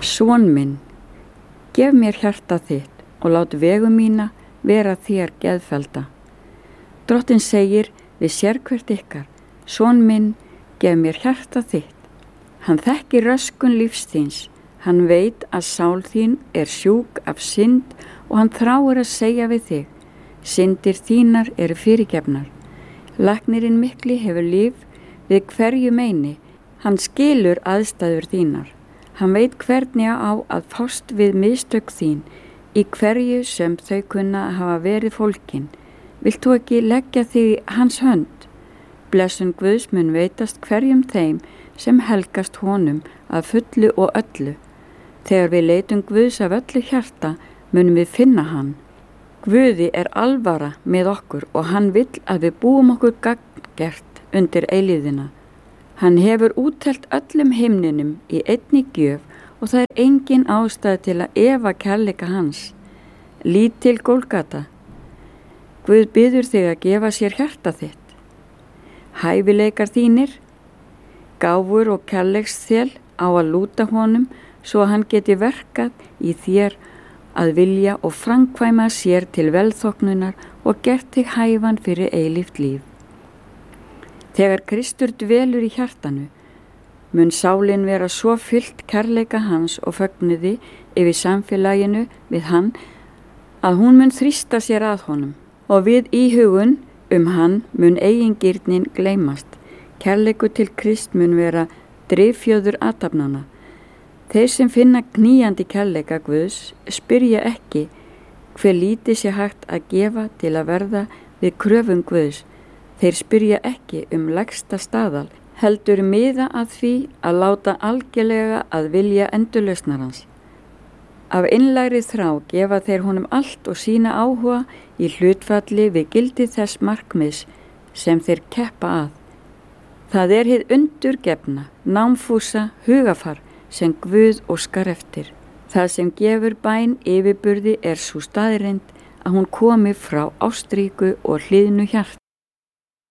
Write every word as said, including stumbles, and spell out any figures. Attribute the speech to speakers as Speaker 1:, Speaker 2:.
Speaker 1: Son minn, gef mér hjarta þitt og lát vegu mína vera þér geðfelda. Drottinn segir við sérhvert ykkar, son minn, gef mér hjarta þitt. Hann þekkir röskun lífs þíns, hann veit að sál þín er sjúk af synd og hann þráir að segja við þig, syndir þínar eru fyrirgefnar. Læknirinn mikli hefur líf við hverju meini, hann skilur aðstæður þínar. Hann veit hvernig á að fást við mistök þín í hverju sem þau kunna hafa verið fólkin. Vilt þú ekki leggja þig í hans hönd? Blessun Guðs mun veitast hverjum þeim sem helgast honum að fullu og öllu. Þegar við leitum Guðs af öllu hjarta munum við finna hann. Guði er alvara með okkur og hann vill að við búum okkur gagngert undir eilíðina. Hann hefur úttelt öllum himninum í einni gjöf og það er engin ástæð til að efa kærleika hans. Lítil Gólgata. Guð biður þig að gefa sér hjarta þitt. Hæfileikar þínir, gáfur og kærleiksþel á að lúta honum svo að hann geti verkað í þér að vilja og framkvæma sér til velþóknunar og gert þig hæfan fyrir eilíft líf. Þegar Kristur dvelur í hjartanu, mun sálin vera svo fyllt kærleika hans og fögnuði yfir samfélaginu við hann að hún mun þrýsta sér að honum og við íhugun um hann mun eigingirnin gleymast. Kærleiku til Krist mun vera drifjöður athafnanna. Þeir sem finna knýjandi kærleika Guðs spyrja ekki hve lítið sé hægt að gefa til að verða við kröfum Guðs. Þeir spyrja ekki um lægsta staðal, heldur miða að því að láta algjörlega að vilja endurlausnarans. Af innlægri þrá gefa þeir honum allt og sína áhuga í hlutfalli við gildi þess markmiðs sem þeir keppa að. Það er hið undurgefna, námfúsa hugafar sem Guð óskar eftir. Það sem gefur bæn yfirburði er sú staðreynd að hún komi frá ástríku og hlýðnu hjarta.